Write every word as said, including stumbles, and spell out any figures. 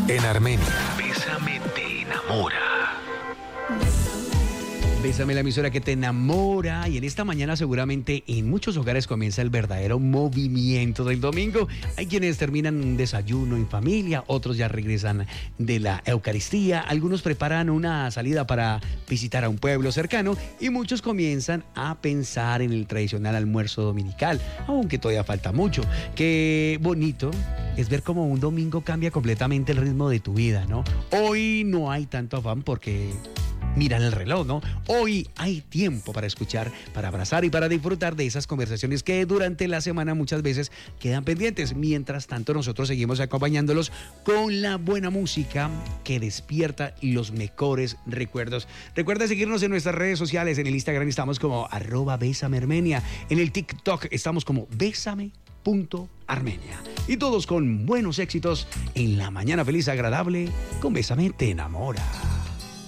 En Armenia, Bésame te enamora. Bésame, la emisora que te enamora. Y en esta mañana seguramente en muchos hogares comienza el verdadero movimiento del domingo. Hay quienes terminan un desayuno en familia, otros ya regresan de la Eucaristía, algunos preparan una salida para visitar a un pueblo cercano y muchos comienzan a pensar en el tradicional almuerzo dominical, aunque todavía falta mucho. Qué bonito es ver cómo un domingo cambia completamente el ritmo de tu vida, ¿no? Hoy no hay tanto afán porque miran el reloj, ¿no? Hoy hay tiempo para escuchar, para abrazar y para disfrutar de esas conversaciones que durante la semana muchas veces quedan pendientes. Mientras tanto, nosotros seguimos acompañándolos con la buena música que despierta los mejores recuerdos. Recuerda seguirnos en nuestras redes sociales. En el Instagram estamos como arroba Bésame Armenia. En el TikTok estamos como Bésame punto Armenia. Y todos con buenos éxitos en la mañana feliz, agradable, con Bésame te enamora.